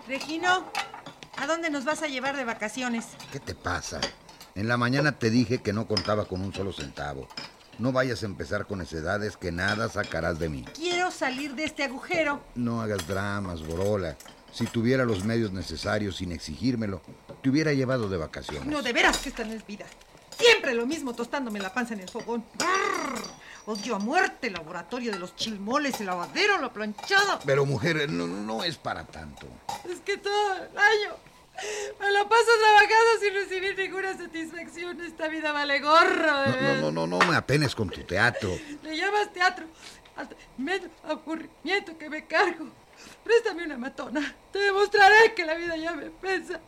Regino, ¿a dónde nos vas a llevar de vacaciones? ¿Qué te pasa? En la mañana te dije que no contaba con un solo centavo. No vayas a empezar con necedades que nada sacarás de mí. Quiero salir de este agujero. No hagas dramas, Borola. Si tuviera los medios necesarios sin exigírmelo, te hubiera llevado de vacaciones. No, de veras que esta no es vida. Siempre lo mismo tostándome la panza en el fogón. ¡Brrr! Odio a muerte el laboratorio de los chilmoles, el lavadero, la planchada. Pero mujer, no es para tanto. Es que todo el año me la paso trabajando sin recibir ninguna satisfacción. Esta vida vale gorro. No me apenes con tu teatro. Le llamas teatro al tremendo aburrimiento que me cargo. Préstame una matona. Te demostraré que la vida ya me pesa.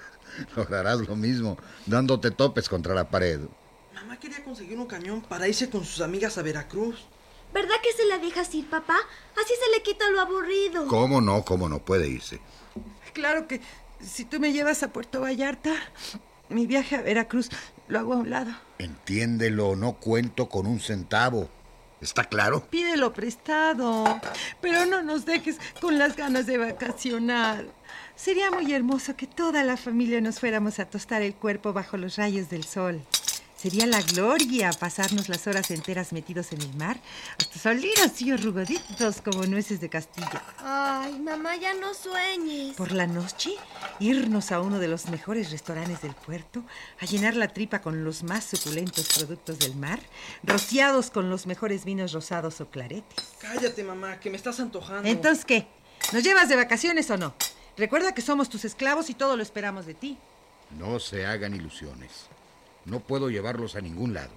Lograrás lo mismo, dándote topes contra la pared. Mamá quería conseguir un cañón para irse con sus amigas a Veracruz. ¿Verdad que se la dejas ir, papá? Así se le quita lo aburrido. ¿Cómo no? Puede irse. Claro que si tú me llevas a Puerto Vallarta, mi viaje a Veracruz lo hago a un lado. Entiéndelo, no cuento con un centavo. ¿Está claro? Pídelo prestado, pero no nos dejes con las ganas de vacacionar. Sería muy hermoso que toda la familia nos fuéramos a tostar el cuerpo bajo los rayos del sol. Sería la gloria pasarnos las horas enteras metidos en el mar hasta salir así arrugaditos como nueces de Castilla. Ay, mamá, ya no sueñes. Por la noche, irnos a uno de los mejores restaurantes del puerto, a llenar la tripa con los más suculentos productos del mar, rociados con los mejores vinos rosados o claretes. Cállate, mamá, que me estás antojando. ¿Entonces qué? ¿Nos llevas de vacaciones o no? Recuerda que somos tus esclavos y todo lo esperamos de ti. No se hagan ilusiones. No puedo llevarlos a ningún lado.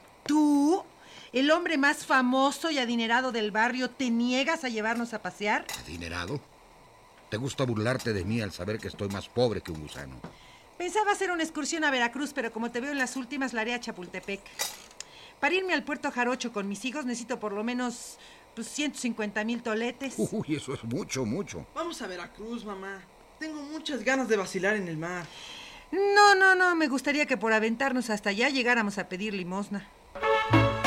¿Tú, el hombre más famoso y adinerado del barrio, te niegas a llevarnos a pasear? ¿Adinerado? ¿Te gusta burlarte de mí al saber que estoy más pobre que un gusano? Pensaba hacer una excursión a Veracruz, pero como te veo en las últimas, la haré a Chapultepec. Para irme al Puerto Jarocho con mis hijos necesito por lo menos 150,000 toletes. Uy, eso es mucho. Vamos a Veracruz, mamá. Tengo muchas ganas de vacilar en el mar. No, me gustaría que por aventarnos hasta allá llegáramos a pedir limosna.